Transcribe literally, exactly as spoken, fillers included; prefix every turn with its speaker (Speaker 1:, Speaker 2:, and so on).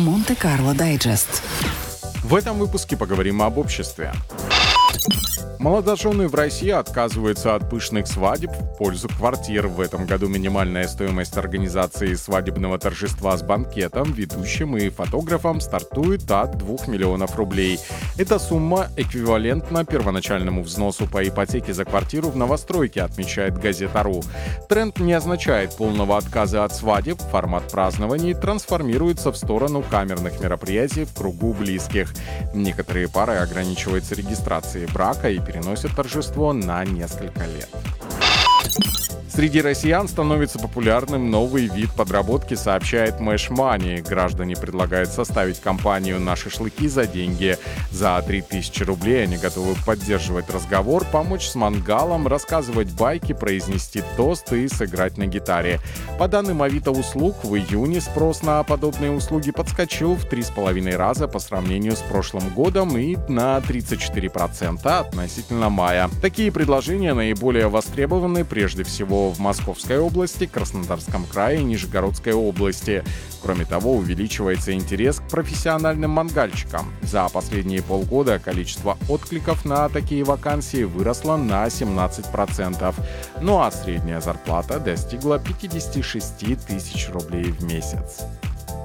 Speaker 1: Монте-Карло Дайджест.
Speaker 2: В этом выпуске поговорим об обществе. Молодожены в России отказываются от пышных свадеб в пользу квартир. В этом году минимальная стоимость организации свадебного торжества с банкетом, ведущим и фотографом стартует от двух миллионов рублей. Эта сумма эквивалентна первоначальному взносу по ипотеке за квартиру в новостройке, отмечает Газета.ру. Тренд не означает полного отказа от свадеб. Формат празднований трансформируется в сторону камерных мероприятий в кругу близких. Некоторые пары ограничиваются регистрацией брака и переносят торжество на несколько лет. Среди россиян становится популярным новый вид подработки, сообщает Мэш Мани. Граждане предлагают составить компанию на шашлыки за деньги. За три тысячи рублей они готовы поддерживать разговор, помочь с мангалом, рассказывать байки, произнести тост и сыграть на гитаре. По данным Авито услуг, в июне спрос на подобные услуги подскочил в три с половиной раза по сравнению с прошлым годом и на тридцать четыре процента относительно мая. Такие предложения наиболее востребованы прежде всего в Московской области, Краснодарском крае и Нижегородской области. Кроме того, увеличивается интерес к профессиональным мангальщикам. За последние полгода количество откликов на такие вакансии выросло на семнадцать процентов. Ну а средняя зарплата достигла пятьдесят шесть тысяч рублей в месяц.